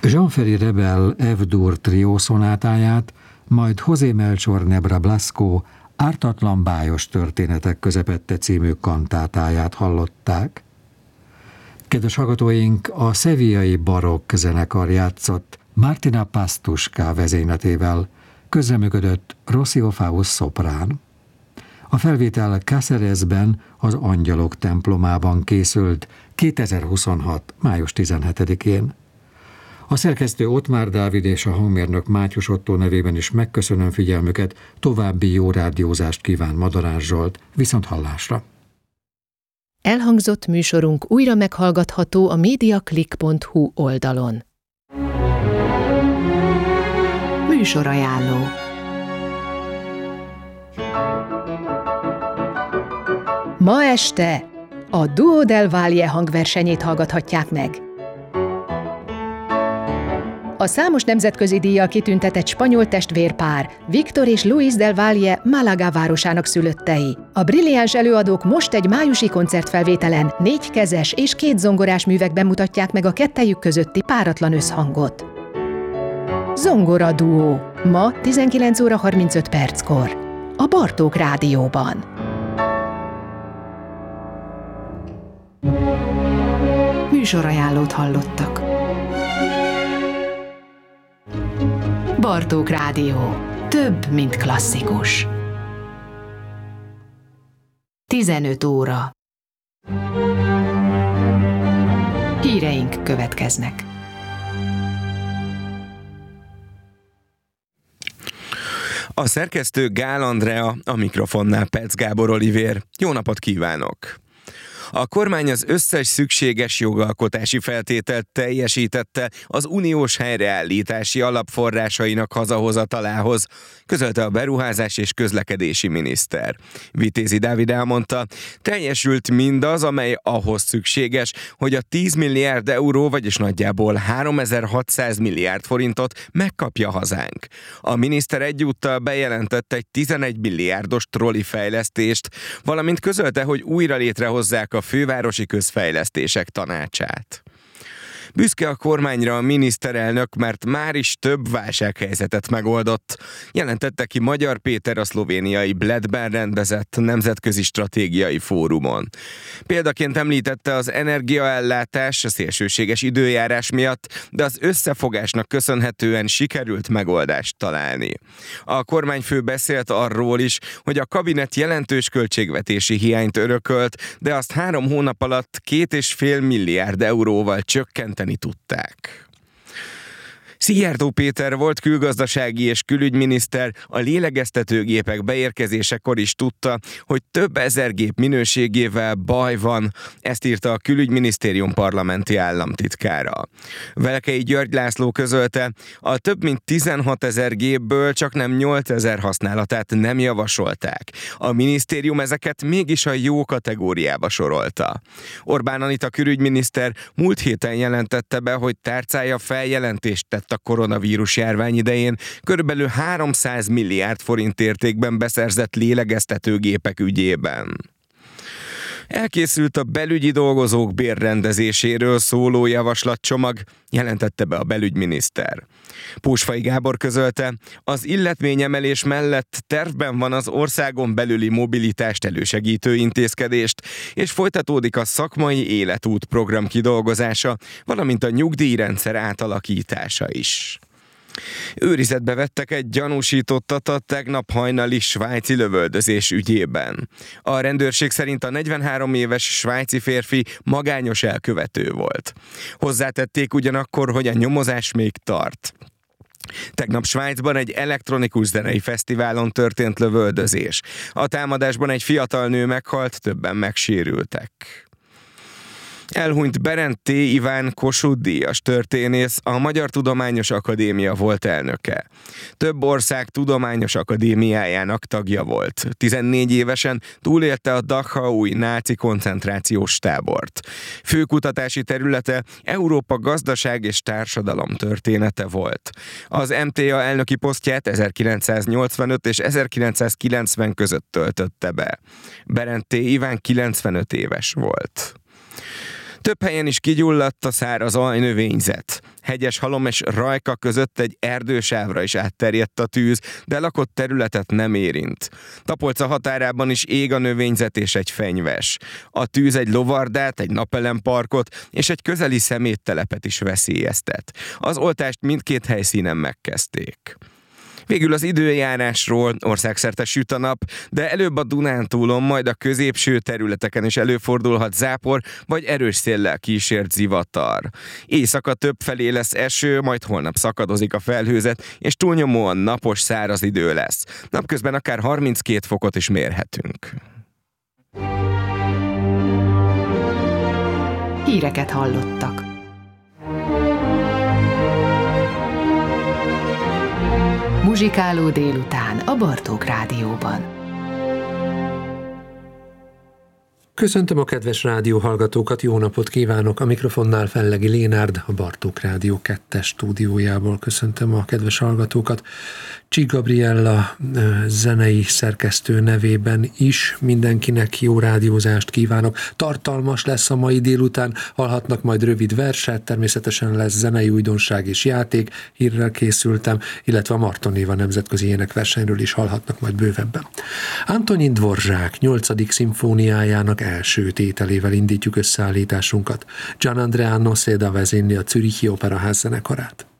Jean-Ferry Rebel F-dur trió szonátáját, majd José Melchor Nebra Blasco Ártatlan bájos történetek közepette című kantátáját hallották. Kedves hallgatóink, a szevillai barokk zenekar játszott Martina Pastuska vezényletével, közreműködött Rocio Faust szoprán. A felvétel Cáceresben, az Angyalok templomában készült 2026. május 17-én. A szerkesztő Ottmár Dávid és a hangmérnök Mátyus Ottó nevében is megköszönöm figyelmüket, további jó rádiózást kíván Madarás Zsolt, viszonthallásra. Elhangzott műsorunk újra meghallgatható a mediaclick.hu oldalon. Műsorajánló. Ma este a Duo del Valle hangversenyét hallgathatják meg. A számos nemzetközi díjjal kitüntetett spanyol testvérpár, Víctor és Luis del Valle Málaga városának szülöttei. A brilliáns előadók most egy májusi koncertfelvételen 4 kezes és 2 zongorás művekben mutatják meg a kettejük közötti páratlan összhangot. Zongora duó. Ma 19 óra 35 perckor. A Bartók Rádióban. Műsorajánlót hallottak. Bartók Rádió. Több, mint klasszikus. 15 óra. Híreink következnek. A szerkesztő Gál Andrea, a mikrofonnál Perc Gábor Olivér. Jó napot kívánok! A kormány az összes szükséges jogalkotási feltételt teljesítette az uniós helyreállítási alapforrásainak hazahozatalához, közölte a beruházás és közlekedési miniszter. Vitézi Dávid elmondta, teljesült mindaz, amely ahhoz szükséges, hogy a 10 milliárd euró, vagyis nagyjából 3600 milliárd forintot megkapja hazánk. A miniszter egyúttal bejelentett egy 11 milliárdos trolli fejlesztést, valamint közölte, hogy újra létrehozzák a fővárosi közfejlesztések tanácsát. Büszke a kormányra a miniszterelnök, mert már is több válsághelyzetet megoldott, jelentette ki Magyar Péter a szlovéniai Bledben rendezett nemzetközi stratégiai fórumon. Példaként említette az energiaellátás a szélsőséges időjárás miatt, de az összefogásnak köszönhetően sikerült megoldást találni. A kormányfő beszélt arról is, hogy a kabinet jelentős költségvetési hiányt örökölt, de azt 3 hónap alatt 2,5 milliárd euróval csökkenteni tudták. Szijjártó Péter volt külgazdasági és külügyminiszter a lélegeztetőgépek beérkezésekor is tudta, hogy több ezer gép minőségével baj van, ezt írta a külügyminisztérium parlamenti államtitkára. Velkei György László közölte, a több mint 16 000 gépből csak nem 8 000 használatát nem javasolták. A minisztérium ezeket mégis a jó kategóriába sorolta. Orbán Anita külügyminiszter múlt héten jelentette be, hogy tárcája feljelentést tett a koronavírus járvány idején körülbelül 300 milliárd forint értékben beszerzett lélegeztetőgépek ügyében. Elkészült a belügyi dolgozók bérrendezéséről szóló javaslatcsomag, jelentette be a belügyminiszter. Pósfai Gábor közölte, az illetményemelés mellett tervben van az országon belüli mobilitást elősegítő intézkedést, és folytatódik a szakmai életút program kidolgozása, valamint a nyugdíjrendszer átalakítása is. Őrizetbe vettek egy gyanúsítottat a tegnap hajnali svájci lövöldözés ügyében. A rendőrség szerint a 43 éves svájci férfi magányos elkövető volt. Hozzátették ugyanakkor, hogy a nyomozás még tart. Tegnap Svájcban egy elektronikus zenei fesztiválon történt lövöldözés. A támadásban egy fiatal nő meghalt, többen megsérültek. Elhunyt Berend T. Iván Kossuth-díjas történész, a Magyar Tudományos Akadémia volt elnöke. Több ország tudományos akadémiájának tagja volt. 14 évesen túlélte a Dachau-i náci koncentrációs tábort. Főkutatási területe Európa gazdaság és társadalom története volt. Az MTA elnöki posztját 1985 és 1990 között töltötte be. Berend T. Iván 95 éves volt. Több helyen is kigyulladt a száraz olajnövényzet. Hegyes halom és Rajka között egy erdősávra is átterjedt a tűz, de lakott területet nem érint. Tapolca határában is ég a növényzet és egy fenyves. A tűz egy lovardát, egy napelemparkot és egy közeli szeméttelepet is veszélyeztet. Az oltást mindkét helyszínen megkezdték. Végül az időjárásról: országszerte süt a nap, de előbb a Dunántúlon, majd a középső területeken is előfordulhat zápor, vagy erős széllel kísért zivatar. Éjszaka többfelé lesz eső, majd holnap szakadozik a felhőzet, és túlnyomóan napos, száraz idő lesz. Napközben akár 32 fokot is mérhetünk. Híreket hallottak. Muzsikáló délután a Bartók Rádióban. Köszöntöm a kedves rádióhallgatókat, jó napot kívánok! A mikrofonnál Fellegi Lénárd, a Bartók Rádió 2-es stúdiójából köszöntöm a kedves hallgatókat. Csík Gabriella zenei szerkesztő nevében is mindenkinek jó rádiózást kívánok. Tartalmas lesz a mai délután, hallhatnak majd rövid verset, természetesen lesz zenei újdonság és játék, hírrel készültem, illetve a Marton Éva nemzetközi énekversenyről is hallhatnak majd bővebben. Antonin Dvorzsák 8. szimfóniájának első tételével indítjuk összeállításunkat. Gian Andrea Noseda vezényli a Zürichi Operaház zenekarát.